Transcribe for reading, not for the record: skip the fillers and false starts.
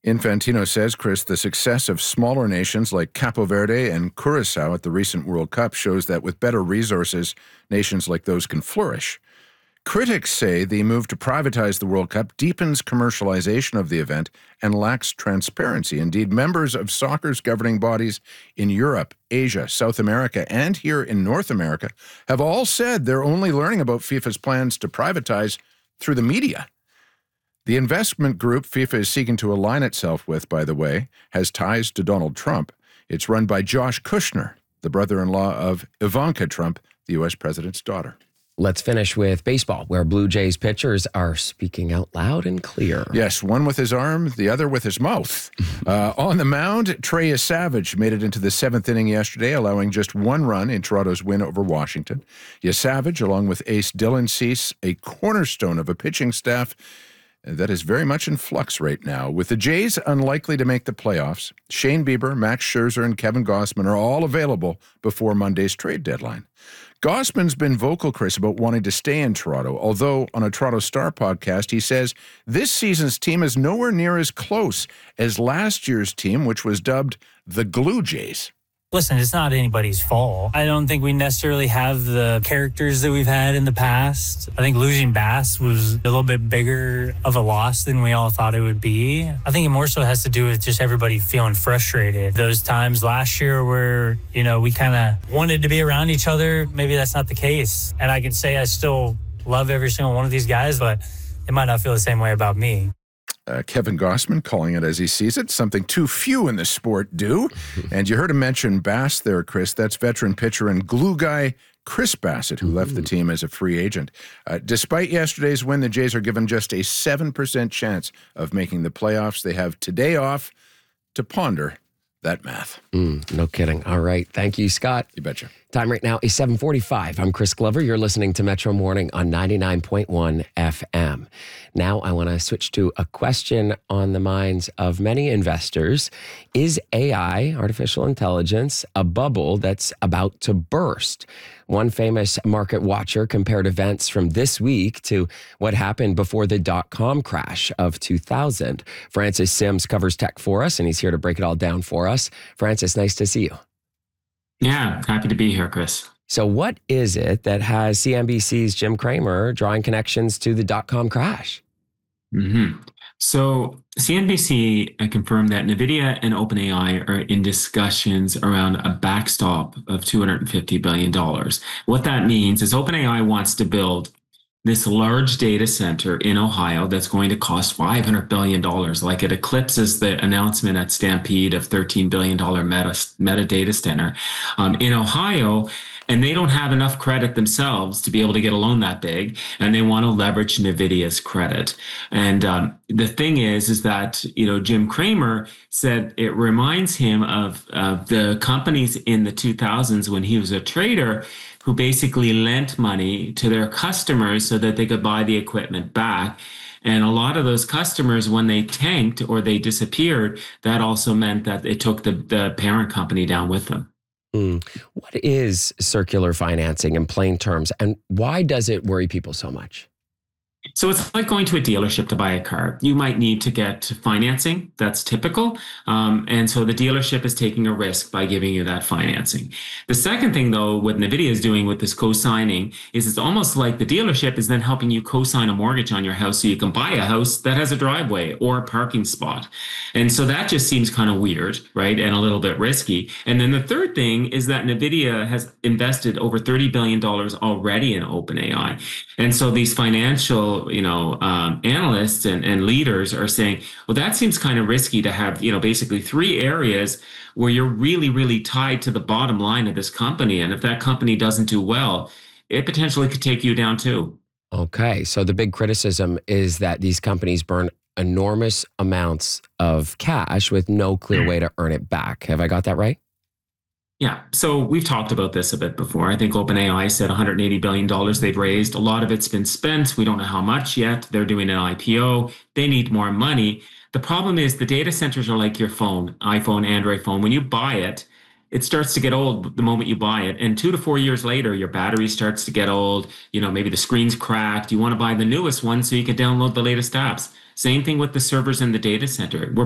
Infantino says, Chris, the success of smaller nations like Capo Verde and Curacao at the recent World Cup shows that with better resources, nations like those can flourish. Critics say the move to privatize the World Cup deepens commercialization of the event and lacks transparency. Indeed, members of soccer's governing bodies in Europe, Asia, South America, and here in North America have all said they're only learning about FIFA's plans to privatize through the media. The investment group FIFA is seeking to align itself with, by the way, has ties to Donald Trump. It's run by Josh Kushner, the brother-in-law of Ivanka Trump, the U.S. president's daughter. Let's finish with baseball, where Blue Jays pitchers are speaking out loud and clear. Yes, one with his arm, the other with his mouth. On the mound, Trey Yesavage made it into the seventh inning yesterday, allowing just one run in Toronto's win over Washington. Yesavage, along with ace Dylan Cease, a cornerstone of a pitching staff that is very much in flux right now. With the Jays unlikely to make the playoffs, Shane Bieber, Max Scherzer, and Kevin Gausman are all available before Monday's trade deadline. Gausman's been vocal, Chris, about wanting to stay in Toronto, although on a Toronto Star podcast, he says this season's team is nowhere near as close as last year's team, which was dubbed the Glue Jays. Listen, it's not anybody's fault. I don't think we necessarily have the characters that we've had in the past. I think losing Bass was a little bit bigger of a loss than we all thought it would be. I think it more so has to do with just everybody feeling frustrated. Those times last year where, we kind of wanted to be around each other, maybe that's not the case. And I can say I still love every single one of these guys, but it might not feel the same way about me. Kevin Gausman calling it as he sees it, something too few in the sport do. And you heard him mention Bass there, Chris. That's veteran pitcher and glue guy Chris Bassett, who left the team as a free agent. Despite yesterday's win, the Jays are given just a 7% chance of making the playoffs. They have today off to ponder that math. No kidding. All right. Thank you, Scott. You betcha. Time right now is 7:45. I'm Chris Glover. You're listening to Metro Morning on 99.1 FM. Now I want to switch to a question on the minds of many investors. Is AI, artificial intelligence, a bubble that's about to burst? One famous market watcher compared events from this week to what happened before the dot-com crash of 2000. Francis Sims covers tech for us, and he's here to break it all down for us. Francis, nice to see you. Yeah, happy to be here, Chris. So what is it that has CNBC's Jim Cramer drawing connections to the dot-com crash? So CNBC confirmed that NVIDIA and OpenAI are in discussions around a backstop of $250 billion. What that means is OpenAI wants to build this large data center in Ohio that's going to cost $500 billion. Like it eclipses the announcement at Stampede of $13 billion meta data center in Ohio. And they don't have enough credit themselves to be able to get a loan that big. And they want to leverage NVIDIA's credit. And the thing is that, Jim Cramer said it reminds him of the companies in the 2000s when he was a trader who basically lent money to their customers so that they could buy the equipment back. And a lot of those customers, when they tanked or they disappeared, that also meant that it took the parent company down with them. What is circular financing in plain terms, and why does it worry people so much? So it's like going to a dealership to buy a car. You might need to get financing. That's typical. And so the dealership is taking a risk by giving you that financing. The second thing, though, what NVIDIA is doing with this co-signing is it's almost like the dealership is then helping you co-sign a mortgage on your house so you can buy a house that has a driveway or a parking spot. And so that just seems kind of weird, right? And a little bit risky. And then the third thing is that NVIDIA has invested over $30 billion already in OpenAI. And so these financial analysts and leaders are saying, well, that seems kind of risky to have, basically three areas where you're really, really tied to the bottom line of this company. And if that company doesn't do well, it potentially could take you down too. Okay. So the big criticism is that these companies burn enormous amounts of cash with no clear way to earn it back. Have I got that right? Yeah. So we've talked about this a bit before. I think OpenAI said $180 billion they've raised. A lot of it's been spent. We don't know how much yet. They're doing an IPO. They need more money. The problem is the data centers are like your phone, iPhone, Android phone. When you buy it, it starts to get old the moment you buy it. And 2 to 4 years later, your battery starts to get old. Maybe the screen's cracked. You want to buy the newest one so you can download the latest apps. Same thing with the servers in the data center. We're